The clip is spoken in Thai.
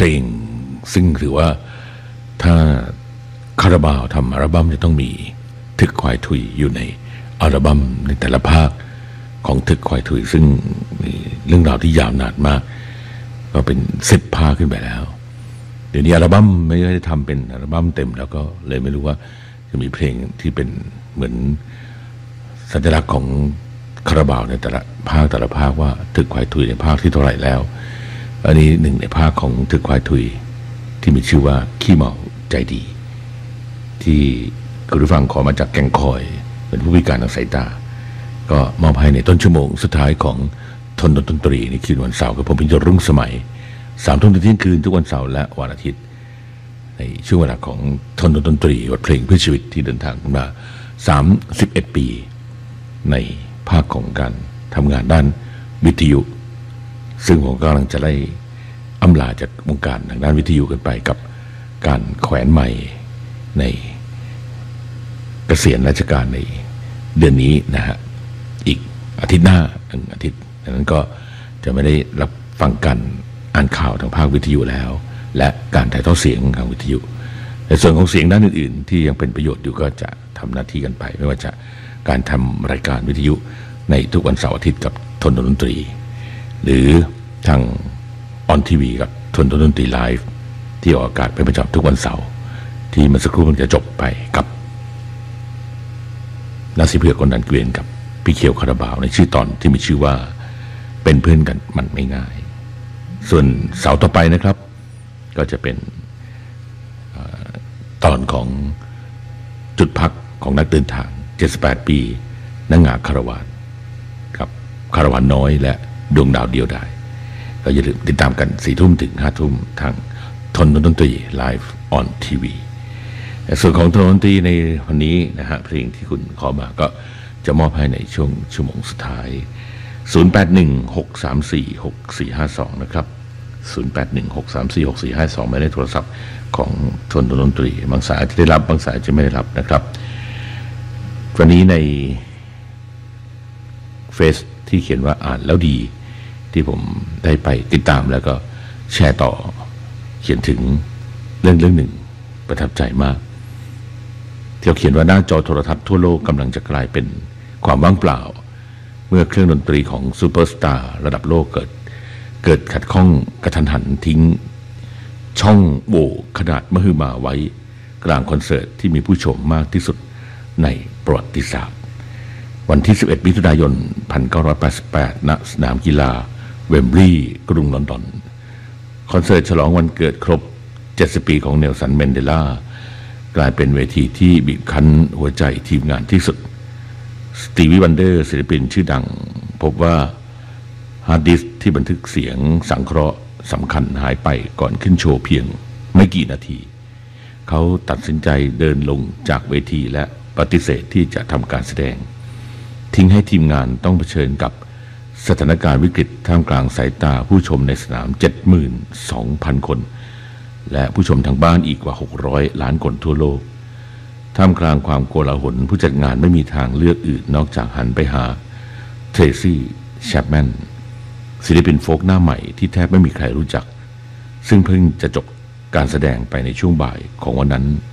ลงซึ่งถือว่าถ้าคาราบาวทำอัลบั้มจะต้องมีทึกควายทุยอยู่ในอัลบั้มในแต่ละภาคของทึกควายทุยซึ่งมีเรื่องราวที่ยาวนานมากก็เป็น10 ภาคขึ้นไปแล้วเดี๋ยวนี้อัลบั้มไม่ได้ทำเป็นอัลบั้มเต็มแล้วก็เลยไม่รู้ว่าจะมีเพลงที่เป็นเหมือนสัญลักษณ์ของคาราบาวในแต่ละภาคว่าทึกควายทุยในภาคที่เท่าไหร่แล้วอันนี้หนึ่งในภาคของทึกควายทุยที่มีชื่อว่าขี้เมาใจดีที่คุณผู้ฟังขอมาจากแก่งคอยเป็นผู้พิการทางสายตาก็มอบให้ในต้นชั่วโมงสุดท้ายของทนดนตรีในคืนวันเสาร์กับผมพิญญรุ่งสมัย3 ทุ่มถึงเที่ยงคืนทุกวันเสาร์และวันอาทิตย์ในช่วงเวลาของทนดนตรีบทเพลงเพื่อชีวิตที่เดินทางมา31 ปีในภาคของการทำงานด้านวิทยุซึ่งผมกำลังจะได้อำลาจากวงการทางด้านวิทยุกันไปกับการแขวนไมค์ในเกษียณราชการในเดือนนี้นะฮะอีกอาทิตย์หน้า1 อาทิตย์ดังนั้นก็จะไม่ได้รับฟังการอ่านข่าวทางภาควิทยุแล้วและการถ่ายทอดเสียงทางวิทยุในส่วนของเสียงด้านอื่นๆที่ยังเป็นประโยชน์อยู่ก็จะทำหน้าที่กันไปไม่ว่าจะการทำรายการวิทยุในทุกวันเสาร์อาทิตย์กับทนดนตรีหรือทางออนทีวีกับทนดนตรีไลฟ์ที่ออกอากาศเป็นประจำทุกวันเสาร์ที่เมื่อสักครู่มันจะจบไปกับนาซีเผือกคนดันเกวียนกับพี่เขียวคาราบาวในชื่อตอนที่มีชื่อว่าเป็นเพื่อนกันมันไม่ง่ายส่วนเสาร์ต่อไปนะครับก็จะเป็นตอนของจุดพักของนักเดินทาง78 ปีนางงาคาราวานกับคาราวานน้อยและดวงดาวเดียวดายก็อย่าลืมติดตามกัน4 ทุ่มถึง5 ทุ่มทางทนดนตรีไลฟ์ออนทีวีส่วนของทนดนตรีในวันนี้นะฮะเพลงที่คุณขอมาก็จะมอบให้ในช่วงชั่วโมงสุดท้าย0816346452นะครับ0816346452ไม่ได้โทรศัพท์ของทนดนตรีบางสายจะได้รับบางสายจะไม่ได้รับนะครับวันนี้ในเฟซที่เขียนว่าอ่านแล้วดีที่ผมได้ไปติดตามแล้วก็แชร์ต่อเขียนถึงเรื่องหนึ่งประทับใจมากที่เขาเขียนว่าหน้าจอโทรทัศน์ทั่วโลกกำลังจะกลายเป็นความว่างเปล่าเมื่อเครื่องดนตรีของซูเปอร์สตาร์ระดับโลกเกิดขัดข้องกระทันหันทิ้งช่องโหว่ขนาดมหึมาไว้กลางคอนเสิร์ตที่มีผู้ชมมากที่สุดในประวัติศาสตร์วันที่11 มิถุนายน 1988 ณ สนามกีฬาเวมบลีย์กรุงลอนดอนคอนเสิร์ตฉลองวันเกิดครบ70 ปีของเนลสันแมนเดลากลายเป็นเวทีที่บีบคั้นหัวใจทีมงานที่สุดสตีวีวันเดอร์ศิลปินชื่อดังพบว่าฮาร์ดดิสก์ที่บันทึกเสียงสังเคราะห์สำคัญหายไปก่อนขึ้นโชว์เพียงไม่กี่นาทีเขาตัดสินใจเดินลงจากเวทีและปฏิเสธที่จะทำการแสดงทิ้งให้ทีมงานต้องเผชิญกับสถานการณ์วิกฤตท่ามกลางสายตาผู้ชมในสนาม 72,000 คนและผู้ชมทางบ้านอีกกว่า600 ล้านคนทั่วโลกท่ามกลางความโกลาหลผู้จัดงานไม่มีทางเลือกอื่นนอกจากหันไปหาเทรซี่แชปแมนศิลปินโฟล์กหน้าใหม่ที่แทบไม่มีใครรู้จักซึ่งเพิ่งจะจบการแสดงไปในช่วงบ่ายของวันนั้น